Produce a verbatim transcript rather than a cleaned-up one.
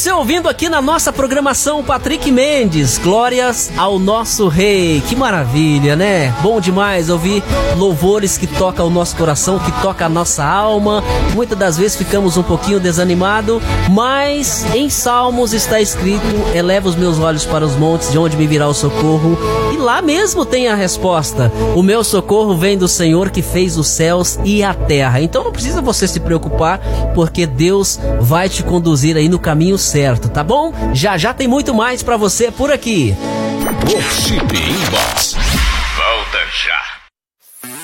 você ouvindo aqui na nossa programação Patrick Mendes, glórias ao nosso Rei. Que maravilha, né? Bom demais ouvir louvores que tocam o nosso coração, que tocam a nossa alma. Muitas das vezes ficamos um pouquinho desanimados, mas em Salmos está escrito: eleva os meus olhos para os montes, de onde me virá o socorro. E lá mesmo tem a resposta: o meu socorro vem do Senhor que fez os céus e a terra. Então não precisa você se preocupar, porque Deus vai te conduzir aí no caminho certo, tá bom? Já já tem muito mais pra você por aqui. Worship Inbox.